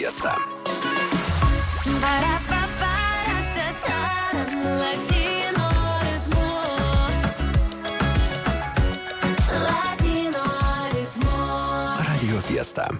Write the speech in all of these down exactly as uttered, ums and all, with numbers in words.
Fiesta. Radio Fiesta.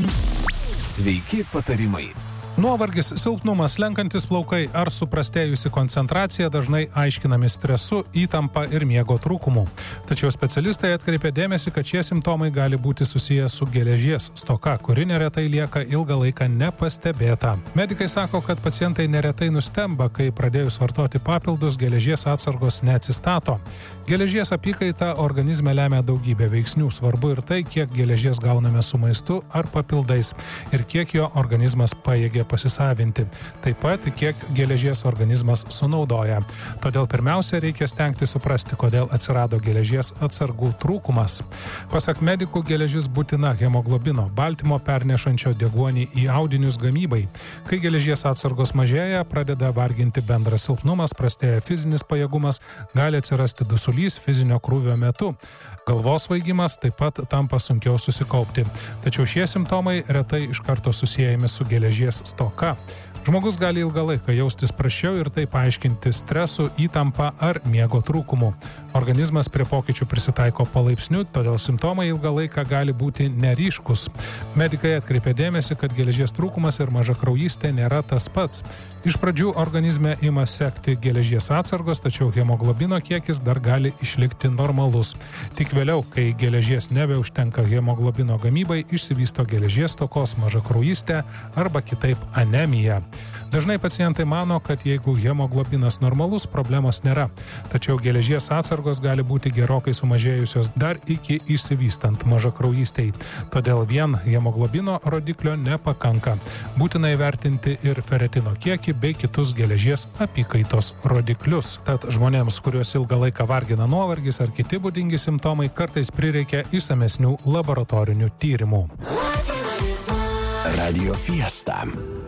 Sveiki patarimai. Nuovargis, silpnumas, slenkantis plaukai ar suprastėjusi koncentracija dažnai aiškinami stresu, įtampa ir miego trūkumu. Tačiau specialistai atkreipia dėmesį, kad šie simptomai gali būti susiję su geležies stoka, kuri neretai lieka ilgą laiką nepastebėta. Medikai sako, kad pacientai neretai nustemba, kai pradėjus vartoti papildus, geležies atsargos neatsistato. Geležies apykaita organizme lemia daugybę veiksnių, svarbu ir tai, kiek geležies gauname su maistu ar papildais ir kiek jo organizmas pajėgia pasisavinti. Taip pat, kiek geležies organizmas sunaudoja. Todėl pirmiausia, reikia stengti suprasti, kodėl atsirado geležies atsargų trūkumas. Pasak medikų, geležis būtina hemoglobino, baltymo pernešančio deguonį į audinius gamybai. Kai geležies atsargos mažėja, pradeda varginti bendras silpnumas, prastėja fizinis pajėgumas, gali atsirasti dusulys fizinio krūvio metu. Galvos svaigimas, taip pat tampa sunkiau susikaupti. Tačiau šie simptomai retai iš karto susijęjami su geležies stoka. Žmogus gali ilgą laiką jaustis prasčiau ir tai paaiškinti stresu, įtampa ar miego trūkumu. Organizmas prie pokyčių prisitaiko palaipsniui, todėl simptomai ilgą laiką gali būti neryškus. Medikai atkreipia dėmesį, kad geležies trūkumas ir mažakraujystė nėra tas pats. Iš pradžių organizme ima sekti geležies atsargos, tačiau hemoglobino kiekis dar gali išlikti normalus. Tik vėliau, kai geležies nebeužtenka hemoglobino gamybai, išsivysto geležies stokos mažakraujystė arba kitaip anemija. Dažnai pacientai mano, kad jeigu hemoglobinas normalus, problemos nėra. Tačiau geležies atsargos gali būti gerokai sumažėjusios dar iki išsivystant mažakraujystei. Todėl vien hemoglobino rodiklio nepakanka. Būtina įvertinti ir feretino kiekį bei kitus geležies apykaitos rodiklius. Tad žmonėms, kuriuos ilgą laiką vargina nuovargis ar kiti būdingi simptomai, kartais prireikia išsamesnių laboratorinių tyrimų. Radio Fiesta.